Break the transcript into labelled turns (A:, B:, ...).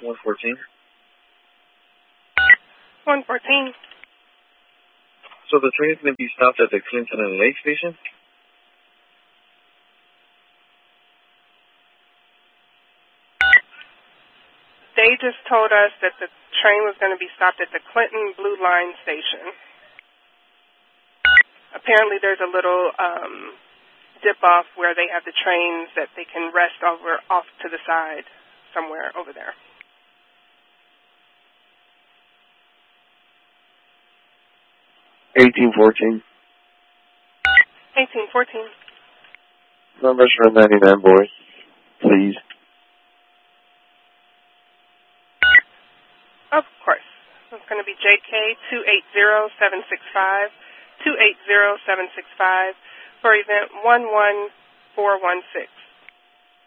A: 114.
B: 114.
A: So the train is going to be stopped at the Clinton and Lake station?
B: They just told us that the train was going to be stopped at the Clinton Blue Line station. Apparently there's a little dip-off where they have the trains that they can rest off to the side somewhere over there.
A: $18.14.
B: 1814.
A: Numbers for 99, boys. Please.
B: Of course. It's going to be JK 280765, 280765 for event 11416.